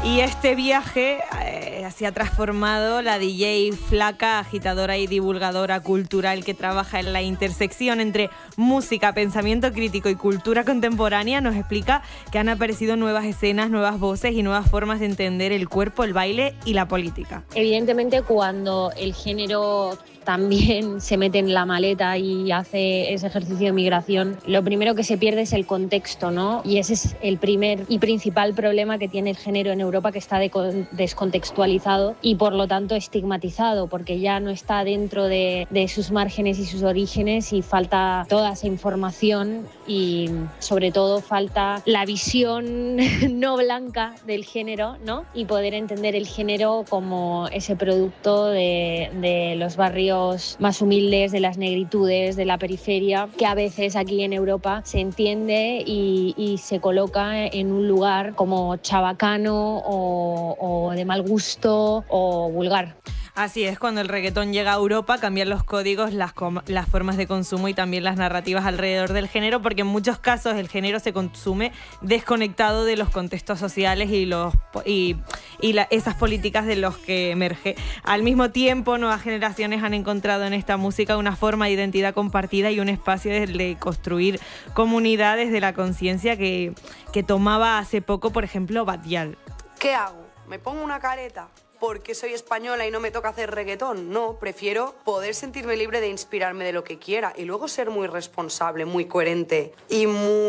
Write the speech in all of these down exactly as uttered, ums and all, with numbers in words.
Y este viaje eh, se ha transformado la D J flaca, agitadora y divulgadora cultural que trabaja en la intersección entre música, pensamiento crítico y cultura contemporánea. Nos explica que han aparecido nuevas escenas, nuevas voces y nuevas formas de entender el cuerpo, el baile y la política. Evidentemente, cuando el género también se mete en la maleta y hace ese ejercicio de migración, lo primero que se pierde es el contexto, ¿no? Y ese es el primer y principal problema que tiene el género en Europa, que está descontextualizado y por lo tanto estigmatizado, porque ya no está dentro de, de sus márgenes y sus orígenes, y falta toda esa información y sobre todo falta la visión no blanca del género, ¿no? Y poder entender el género como ese producto de, de los barrios más humildes, de las negritudes, de la periferia, que a veces aquí en Europa se entiende y, y se coloca en un lugar como chabacano o, o de mal gusto o vulgar. Así es, cuando el reggaetón llega a Europa cambian los códigos, las, las formas de consumo y también las narrativas alrededor del género, porque en muchos casos el género se consume desconectado de los contextos sociales y, los, y, y la, esas políticas de los que emerge. Al mismo tiempo, nuevas generaciones han encontrado en esta música una forma de identidad compartida y un espacio de, de construir comunidades de la conciencia que, que tomaba hace poco, por ejemplo, Badial. ¿Qué hago? ¿Me pongo una careta porque soy española y no me toca hacer reggaetón? No, prefiero poder sentirme libre de inspirarme de lo que quiera y luego ser muy responsable, muy coherente y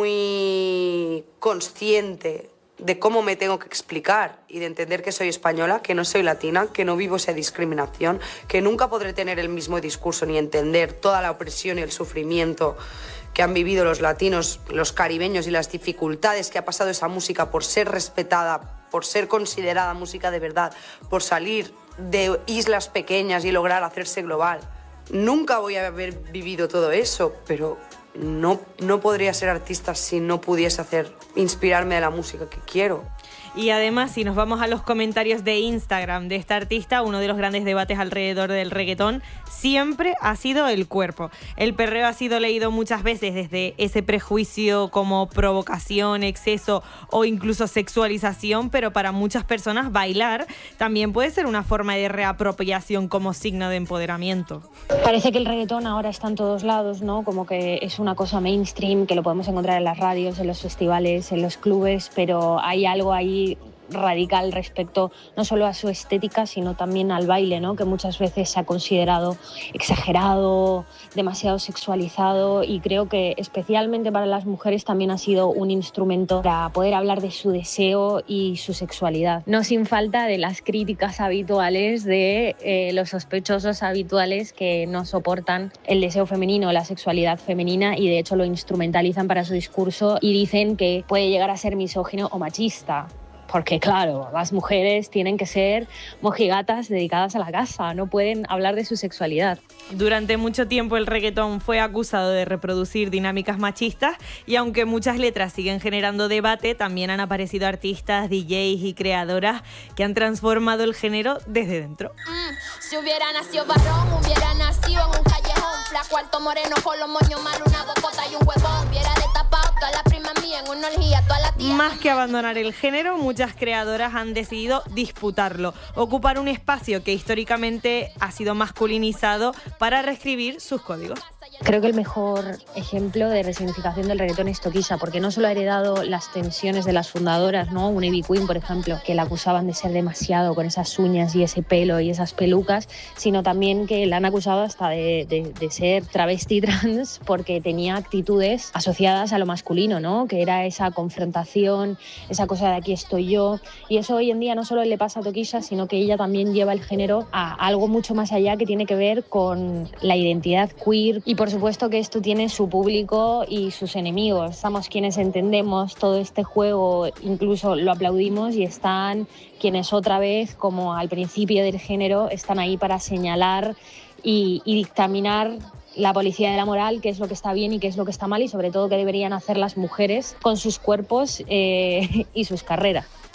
muy consciente de cómo me tengo que explicar y de entender que soy española, que no soy latina, que no vivo esa discriminación, que nunca podré tener el mismo discurso ni entender toda la opresión y el sufrimiento que han vivido los latinos, los caribeños y las dificultades que ha pasado esa música por ser respetada, por ser considerada música de verdad, por salir de islas pequeñas y lograr hacerse global. Nunca voy a haber vivido todo eso, pero no, no podría ser artista si no pudiese hacer, inspirarme de la música que quiero. Y además, si nos vamos a los comentarios de Instagram de esta artista, uno de los grandes debates alrededor del reggaetón siempre ha sido el cuerpo. El perreo ha sido leído muchas veces desde ese prejuicio como provocación, exceso o incluso sexualización, pero para muchas personas bailar también puede ser una forma de reapropiación como signo de empoderamiento. Parece que el reggaetón ahora está en todos lados, ¿no? Como que es una cosa mainstream, que lo podemos encontrar en las radios, en los festivales, en los clubes, pero hay algo ahí radical respecto no solo a su estética, sino también al baile, ¿no? Que muchas veces se ha considerado exagerado, demasiado sexualizado, y creo que especialmente para las mujeres también ha sido un instrumento para poder hablar de su deseo y su sexualidad. No sin falta de las críticas habituales de eh, los sospechosos habituales que no soportan el deseo femenino, la sexualidad femenina, y de hecho lo instrumentalizan para su discurso y dicen que puede llegar a ser misógino o machista. Porque claro, las mujeres tienen que ser mojigatas dedicadas a la casa, no pueden hablar de su sexualidad. Durante mucho tiempo el reggaetón fue acusado de reproducir dinámicas machistas, y aunque muchas letras siguen generando debate, también han aparecido artistas, D Js y creadoras que han transformado el género desde dentro. Mm, si hubiera nacido varón, hubiera nacido en un callejón, flaco, alto, moreno, con los moños mal, una bocota y un huevón, hubiera destapado toda la prima mía en una orgía, toda la tía. Más que abandonar el género, muchas creadoras han decidido disputarlo, ocupar un espacio que históricamente ha sido masculinizado para reescribir sus códigos. Creo que el mejor ejemplo de resignificación del reggaetón es Tokischa, porque no solo ha heredado las tensiones de las fundadoras, ¿no? Un Ivy Queen, por ejemplo, que la acusaban de ser demasiado con esas uñas y ese pelo y esas pelucas, sino también que la han acusado hasta de, de, de ser travesti trans, porque tenía actitudes asociadas a lo masculino, ¿no? Que era esa confrontación, esa cosa de aquí estoy yo, y eso hoy en día no solo le pasa a Tokischa, sino que ella también lleva el género a algo mucho más allá, que tiene que ver con la identidad queer. Y por supuesto que esto tiene su público y sus enemigos. Estamos quienes entendemos todo este juego, incluso lo aplaudimos, y están quienes otra vez, como al principio del género, están ahí para señalar y, y dictaminar la policía de la moral, qué es lo que está bien y qué es lo que está mal, y sobre todo qué deberían hacer las mujeres con sus cuerpos eh, y sus carreras.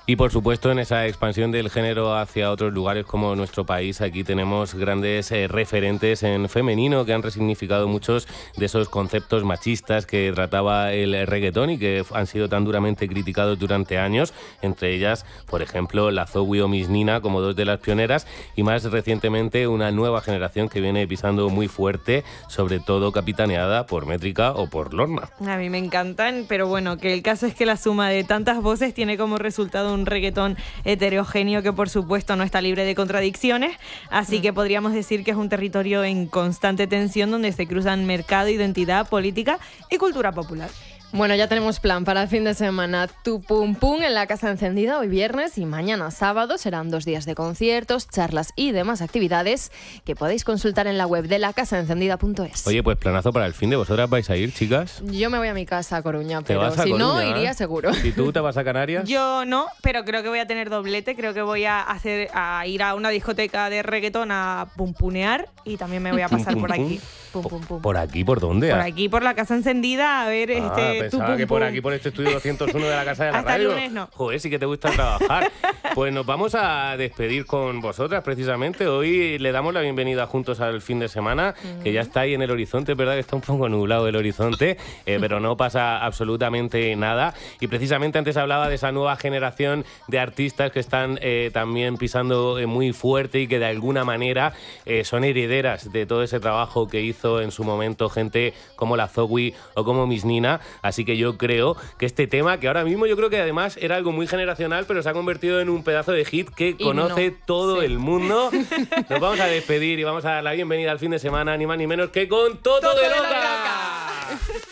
Y por supuesto en esa expansión del género hacia otros lugares como nuestro país, aquí tenemos grandes eh, referentes en femenino que han resignificado muchos de esos conceptos machistas que trataba el reggaetón y que han sido tan duramente criticados durante años, entre ellas, por ejemplo, la Zoe o Miss Nina como dos de las pioneras y más recientemente una nueva generación que viene pisando muy fuerte, sobre todo capitaneada por Métrica o por Lorna. A mí me encantan, pero bueno, que el caso es que la suma de tantas voces tiene como resultado un reggaetón heterogéneo que por supuesto no está libre de contradicciones, así mm. que podríamos decir que es un territorio en constante tensión donde se cruzan mercado, identidad, política y cultura popular. Bueno, ya tenemos plan para el fin de semana. Tu Pum Pum en la Casa Encendida hoy viernes y mañana sábado. Serán dos días de conciertos, charlas y demás actividades que podéis consultar en la web de la casa encendida punto es. Oye, pues planazo para el fin de. ¿Vosotras vais a ir, chicas? Yo me voy a mi casa a Coruña, pero vas a si Coruña? no, iría seguro. ¿Y tú te vas a Canarias? Yo no, pero creo que voy a tener doblete. Creo que voy a hacer a ir a una discoteca de reggaetón a pumpunear y también me voy a pasar por aquí. Pum, pum, pum. ¿Por aquí? ¿Por dónde? Por aquí, por la Casa Encendida, a ver ah, este... Pensaba tu, pum, que por pum. aquí, por este estudio doscientos uno de la Casa de la Hasta Radio. el lunes no. Joder, sí que te gusta trabajar. Pues nos vamos a despedir con vosotras precisamente. Hoy le damos la bienvenida juntos al fin de semana, mm. que ya está ahí en el horizonte. Es verdad que está un poco nublado el horizonte, eh, pero no pasa absolutamente nada. Y precisamente antes hablaba de esa nueva generación de artistas que están eh, también pisando eh, muy fuerte y que de alguna manera eh, son herederas de todo ese trabajo que hizo en su momento gente como la Zoe o como Miss Nina. Así que yo creo que este tema, que ahora mismo yo creo que además era algo muy generacional, pero se ha convertido en un pedazo de hit que y conoce no. todo sí. el mundo. Nos vamos a despedir y vamos a dar la bienvenida al fin de semana, ni más ni menos que con Toto, Toto de Loca. De Loca.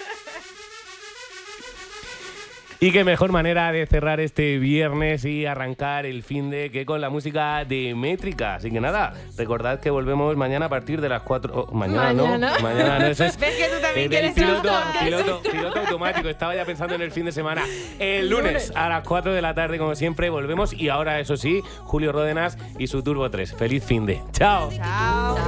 Y qué mejor manera de cerrar este viernes y arrancar el fin de que con la música de Métrica. Así que nada, recordad que volvemos mañana a partir de las cuatro... Oh, mañana, mañana no, mañana no. Eso es, ¿ves que tú también eh, quieres piloto, trabajar? piloto, piloto automático. Estaba ya pensando en el fin de semana. El lunes a las cuatro de la tarde, como siempre, volvemos. Y ahora, eso sí, Julio Ródenas y su Turbo tres. Feliz fin de. Chao. Chao.